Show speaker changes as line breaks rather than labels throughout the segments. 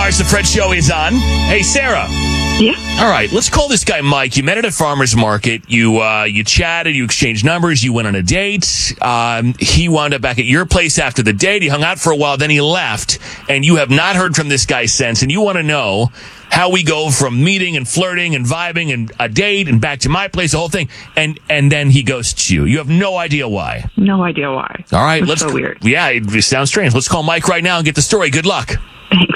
Stars, the Fred Show is on. Hey, Sarah.
Yeah.
All right, let's call this guy Mike. You met at a farmer's market. You chatted. You exchanged numbers. You went on a date. He wound up back at your place after the date. He hung out for a while. Then he left. And you have not heard from this guy since. And you want to know how we go from meeting and flirting and vibing and a date and back to my place, the whole thing. And then he ghosts you. You have no idea why.
No idea why.
All right,
It's so weird.
Yeah, it sounds strange. Let's call Mike right now and get the story. Good luck.
Thanks.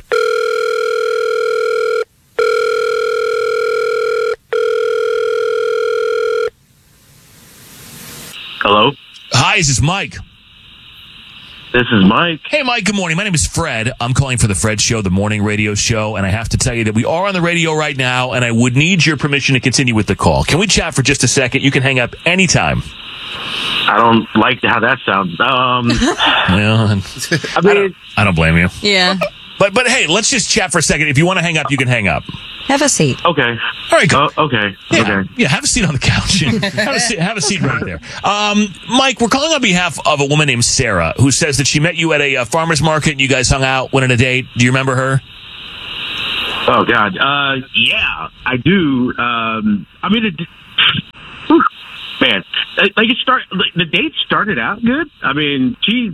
Hello,
Hi, this is Mike.
this is Mike.
Hey, Mike, good morning. My name is Fred. I'm calling for the Fred Show, the morning radio show, and I have to tell you that we are on the radio right now, and I would need your permission to continue with the call. Can we chat for just a second? You can hang up anytime.
I don't like how that sounds.
Well,
I mean,
I don't blame you.
Yeah.
But hey, let's just chat for a second. If you want to hang up, you can hang up.
Have a seat.
okay.
All right, go.
Okay.
Yeah,
Okay.
yeah, have a seat on the couch. have a seat right there. Mike, we're calling on behalf of a woman named Sarah who says that she met you at a farmer's market and you guys hung out, went on a date. Do you remember her?
Oh God. Yeah, I do. I mean, whew, man, the date started out good. I mean, she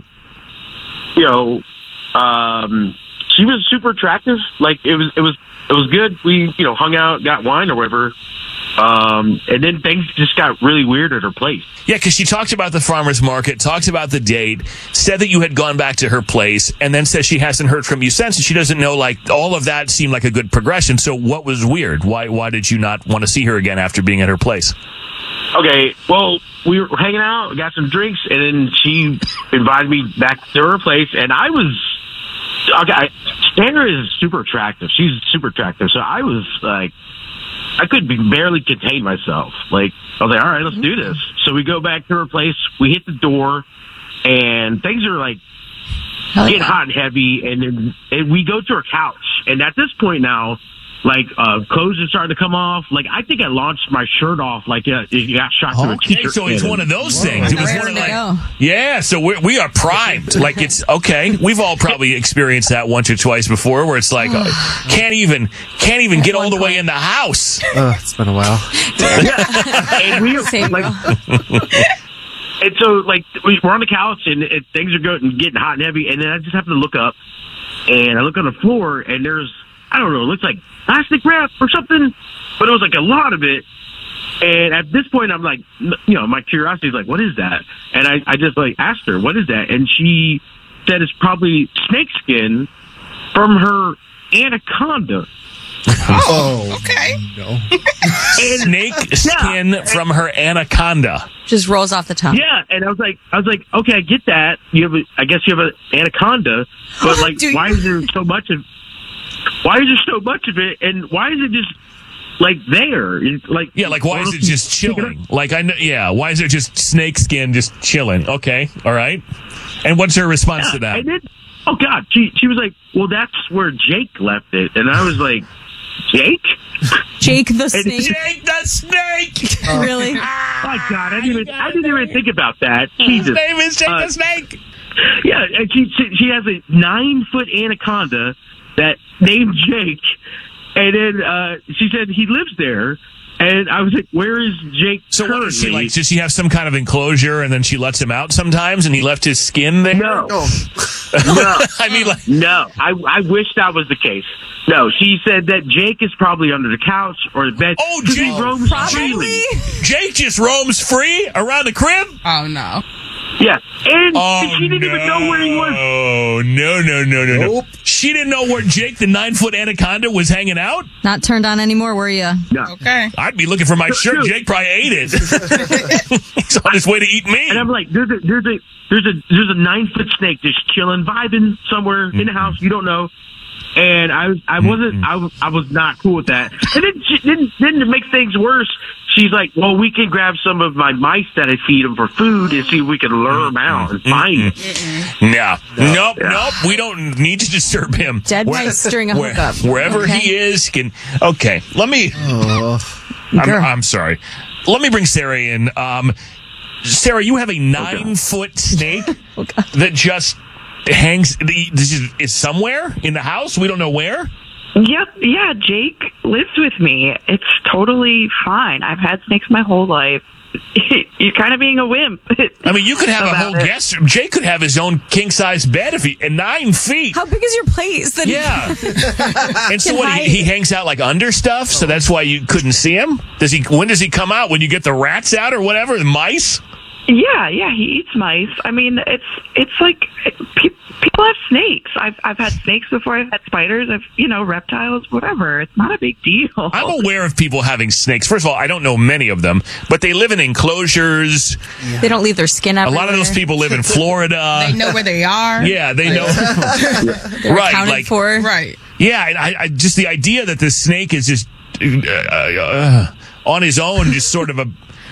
was super attractive. Like it was good. We, hung out, got wine or whatever. And then things just got really weird at her place.
Yeah, because she talked about the farmer's market, talked about the date, said that you had gone back to her place, and then says she hasn't heard from you since, and she doesn't know, all of that seemed like a good progression. So what was weird? Why did you not want to see her again after being at her place?
Okay, well, we were hanging out, got some drinks, and then she invited me back to her place, and I was... Okay, Sarah is super attractive. She's super attractive. So I was like, I could barely contain myself. Like, I was like, all right, let's do this. So we go back to her place. We hit the door, and things are like getting hot and heavy. And then we go to her couch. And at this point now, clothes are starting to come off. Like, I think I launched my shirt off like it got shot through a
Okay,
t-shirt.
so it's one of those things. It was one of
go.
yeah, so we are primed. Like, it's okay. We've all probably experienced that once or twice before where it's like, can't even get all the way in the house.
It's been a while.
And we
Same
like, and so we're on the couch and things are getting hot and heavy. And then I just happen to look up and I look on the floor and there's, I don't know, it looks like plastic wrap or something, but it was like a lot of it. And at this point, I'm like, my curiosity is like, what is that? And I just asked her, what is that? And she said it's probably snakeskin from her anaconda.
Oh,
Okay.
no.
Snake skin from her anaconda.
Just rolls off the tongue.
Yeah, and I was like, okay, I get that. I guess you have an anaconda, but
Do you-
why is there so much of? Why is there so much of it, and why is it just there? It's
why is it just chilling? Why is there just snake skin just chilling? Okay, all right. And what's her response to that?
And then, oh God, she was like, well, that's where Jake left it, and I was like, Jake?
Jake the snake.
Jake the snake.
Really?
My God, I didn't even think about that. Jesus.
His name is Jake the snake.
Yeah, and she has a 9-foot anaconda that named Jake, and then she said he lives there, and I was like, where is Jake
So
currently?
what is she like? Does she have some kind of enclosure and then she lets him out sometimes and he left his skin there?
No.
No.
No.
I mean,
No, I wish that was the case. No, she said that Jake is probably under the couch or the bed.
Oh,
'cause
Jake
he roams freely.
Jake just roams free around the crib?
Oh, no.
Yeah, and
Oh,
she didn't even know where he was.
Oh, no.
Nope.
She didn't know where Jake, the 9-foot anaconda, was hanging out?
Not turned on anymore, were you?
No.
Okay.
I'd be looking for my shirt. Jake probably ate it. He's on his way to eat me.
And I'm like, there's a 9-foot snake just chilling, vibing somewhere in the house. You don't know. And I was not cool with that. And then to make things worse, she's like, well, we can grab some of my mice that I feed them for food and see if we can lure them out and find them.
Nope. We don't need to disturb him.
Dead mice during a hookup.
Wherever
Okay.
he is can. Okay, let me. I'm sorry. Let me bring Sarah in. Sarah, you have a 9-foot snake that just hangs is somewhere in the house. We don't know where.
Yep, yeah, Jake lives with me. It's totally fine. I've had snakes my whole life. You're kind of being a wimp.
I mean, you could have a whole guest. Jake could have his own king-size bed and 9 feet.
How big is your place? That
Yeah. And so what? He hangs out like under stuff, so that's why you couldn't see him. When does he come out? When you get the rats out or whatever, the mice?
Yeah, he eats mice. I mean, it's like people have snakes. I've had snakes before. I've had spiders. Reptiles. Whatever. It's not a big deal.
I'm aware of people having snakes. First of all, I don't know many of them, but they live in enclosures.
They don't leave their skin everywhere.
A lot of those people live in Florida.
They know where they are.
Yeah, they know.
They're
Right,
accounted
like
for.
Right.
Yeah, and I just the idea that the snake is just on his own, just sort of a.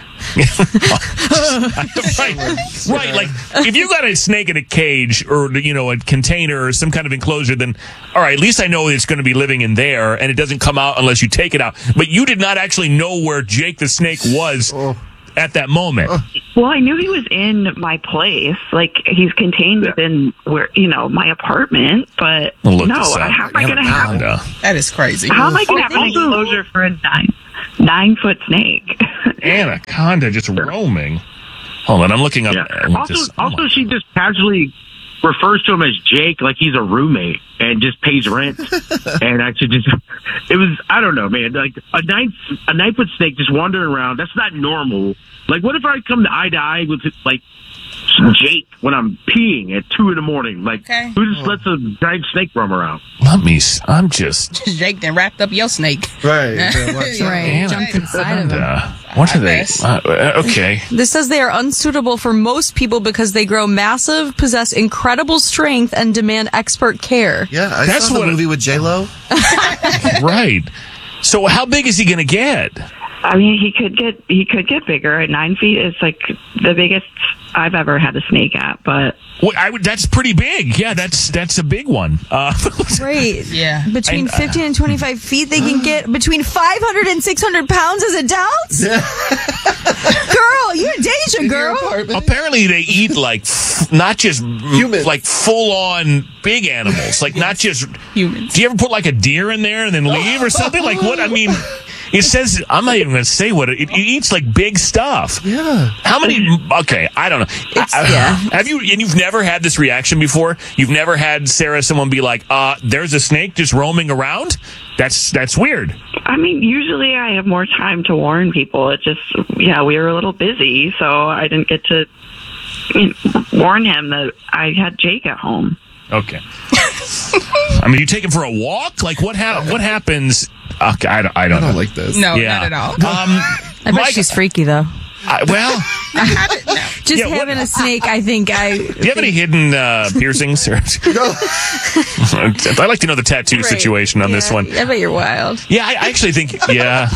right. Like if you got a snake in a cage or a container or some kind of enclosure, then all right, at least I know it's going to be living in there and it doesn't come out unless you take it out. But you did not actually know where Jake the snake was at that moment.
Well, I knew he was in my place. Like he's contained within my apartment. But
We'll look
no,
this up.
how am I going to have?
Anaconda.
That is crazy.
How am I going to have an enclosure for a 9-foot snake?
Anaconda just roaming. Hold on, I'm looking up.
Yeah. Also, she just casually refers to him as Jake, like he's a roommate, and just pays rent. And I don't know, man. Like a 9-foot snake just wandering around. That's not normal. Like, what if I come eye to eye with like Jake when I'm peeing at 2 a.m? Like, who just lets a giant snake roam around?
I'm just.
Jake then wrapped up your snake.
Right.
Right. Jumped inside of them.
What are they? Okay.
This says they are unsuitable for most people because they grow massive, possess incredible strength, and demand expert care.
Yeah, I
That's
saw the
what-
movie with J-Lo.
Right. So how big is he going to get?
I mean, he could get bigger. At 9 feet is like the biggest I've ever had a snake at. But
That's pretty big. Yeah, that's a big one.
Right.
Yeah.
Between 15 and 25 feet, they can get between 500 and 600 pounds as adults. Girl, you're Deja, girl.
Apparently, they eat like not just
Humans.
like full on big animals, like not just
Humans.
Do you ever put like a deer in there and then leave or something? Like what? I mean, it says I'm not even going to say what it eats like big stuff.
Yeah.
How many? Okay, I don't know. Have you? And you've never had this reaction before? You've never had someone be like, "There's a snake just roaming around." That's weird.
I mean, usually I have more time to warn people. It just, we were a little busy, so I didn't get to warn him that I had Jake at home.
Okay. I mean, you take him for a walk? Like, what happens? Okay, I don't
I
know.
don't like this.
No,
Yeah.
not at all.
I bet
Mike-
she's freaky, though.
Well,
Just
Yeah, what-
having a snake, I think
do you have any hidden piercings? I'd like to know the tattoo situation on this one.
I bet you're wild.
Yeah, I actually think, yeah.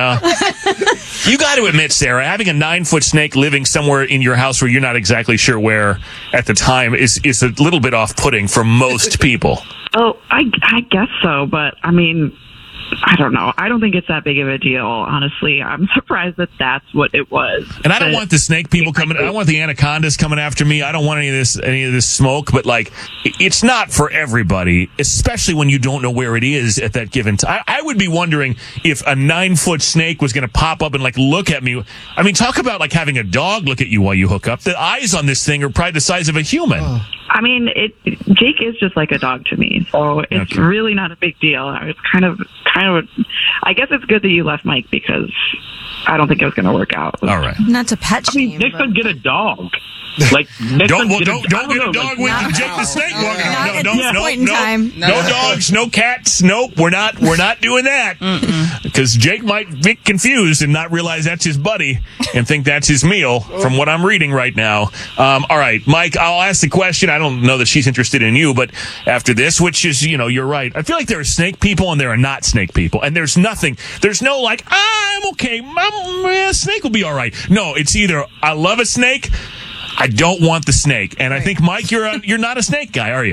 You got to admit, Sarah, having a 9-foot snake living somewhere in your house where you're not exactly sure where at the time is a little bit off-putting for most people.
Oh, I guess so, but I mean, I don't know. I don't think it's that big of a deal, honestly. I'm surprised that that's what it was.
And I don't
But-
want the snake people coming. I don't want the anacondas coming after me. I don't want any of this smoke. But like, it's not for everybody, especially when you don't know where it is at that given time. I would be wondering if a 9-foot snake was going to pop up and like look at me. I mean, talk about like having a dog look at you while you hook up. The eyes on this thing are probably the size of a human.
I mean, Jake is just like a dog to me, so it's
Okay.
really not a big deal. It's kind of. I guess it's good that you left Mike because I don't think it was going to work out.
All right.
Not to pet
I mean,
shame.
next
but-
time get a dog. Like next
Don't
time
get a dog
like,
with Jake the Snake walking.
Not at this point in
no,
time.
no dogs, no cats. Nope, we're not doing that because Jake might get confused and not realize that's his buddy and think that's his meal. From what I'm reading right now. All right, Mike, I'll ask the question. I don't know that she's interested in you, but after this, which is you're right. I feel like there are snake people and there are not snake people, and there's no like I'm okay. A snake will be all right. No, it's either I love a snake. I don't want the snake. And I think, Mike, you're not a snake guy, are you?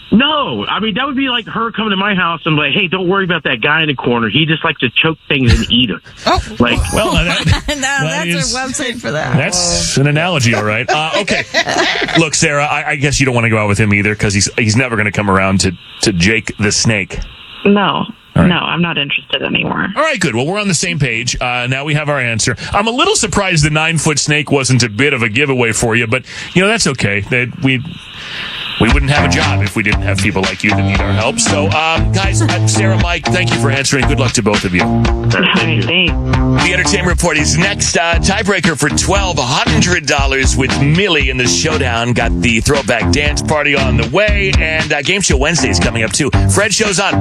No, I mean, that would be like her coming to my house and like, hey, don't worry about that guy in the corner. He just likes to choke things and eat them.
Oh.
Like,
Well,
That's
is-
a website for that.
That's an analogy, all right. Okay. Look, Sarah, I guess you don't want to go out with him either because he's never going to come around to Jake the Snake.
No.
right.
No, I'm not interested anymore.
All right, good. Well, we're on the same page. Now we have our answer. I'm a little surprised the 9-foot snake wasn't a bit of a giveaway for you, but that's okay. That we wouldn't have a job if we didn't have people like you that need our help. So, guys, Sarah, Mike, thank you for answering. Good luck to both of you.
Thanks.
The Entertainment Report is next. Tiebreaker for $1,200 with Millie in the showdown. Got the throwback dance party on the way, and Game Show Wednesday is coming up too. Fred shows on.